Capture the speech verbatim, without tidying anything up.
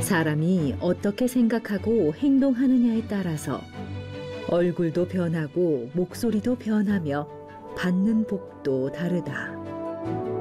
사람이 어떻게 생각하고 행동하느냐에 따라서 얼굴도 변하고 목소리도 변하며 받는 복도 다르다.